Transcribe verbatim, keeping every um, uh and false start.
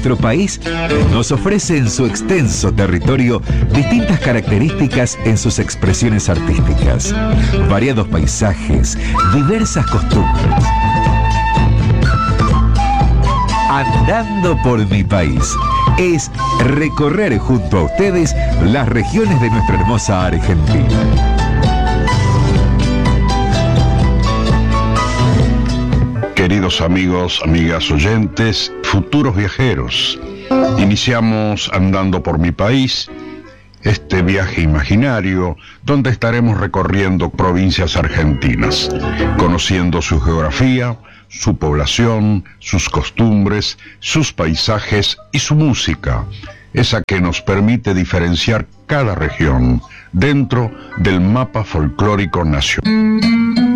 nuestro país nos ofrece en su extenso territorio distintas características en sus expresiones artísticas, variados paisajes, diversas costumbres. Andando por mi país es recorrer junto a ustedes las regiones de nuestra hermosa Argentina. Queridos amigos, amigas oyentes, futuros viajeros, iniciamos Andando por mi país, este viaje imaginario donde estaremos recorriendo provincias argentinas, conociendo su geografía, su población, sus costumbres, sus paisajes y su música, esa que nos permite diferenciar cada región dentro del mapa folclórico nacional.